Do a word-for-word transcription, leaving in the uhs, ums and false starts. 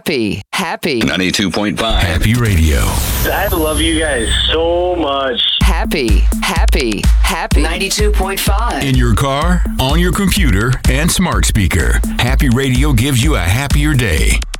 happy, happy. ninety-two point five Happy Radio. I love you guys so much. Happy, happy, happy. ninety-two point five In your car, on your computer, and smart speaker. Happy Radio gives you a happier day.